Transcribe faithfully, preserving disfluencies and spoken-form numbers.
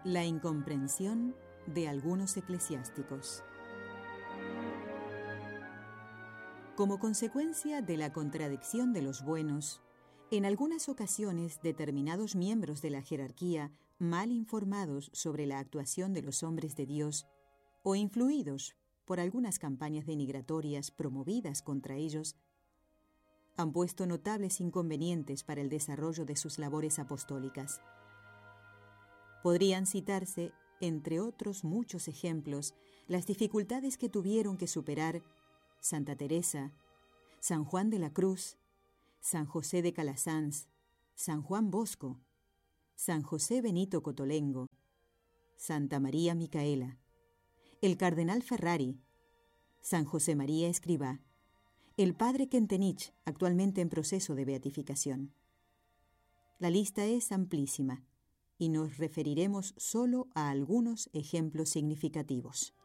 La incomprensión de algunos eclesiásticos. Como consecuencia de la contradicción de los buenos, en algunas ocasiones determinados miembros de la jerarquía, mal informados sobre la actuación de los hombres de Dios o influidos por algunas campañas denigratorias promovidas contra ellos, han puesto notables inconvenientes para el desarrollo de sus labores apostólicas. Podrían citarse, entre otros muchos ejemplos, las dificultades que tuvieron que superar Santa Teresa, San Juan de la Cruz, San José de Calasanz, San Juan Bosco, San José Benito Cotolengo, Santa María Micaela, el Cardenal Ferrari, San José María Escrivá, el Padre Kentenich, actualmente en proceso de beatificación. La lista es amplísima y nos referiremos solo a algunos ejemplos significativos.